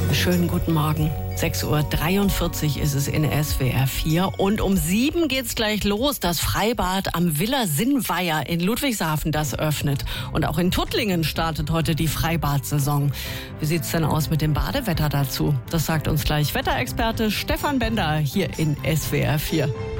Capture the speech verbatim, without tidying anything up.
Schönen guten Morgen. sechs Uhr dreiundvierzig ist es in S W R vier. Und um sieben geht's gleich los. Das Freibad am Villa Sinnweiher in Ludwigshafen, das öffnet. Und auch in Tuttlingen startet heute die Freibad-Saison. Wie sieht's denn aus mit dem Badewetter dazu? Das sagt uns gleich Wetterexperte Stefan Bender hier in S W R vier.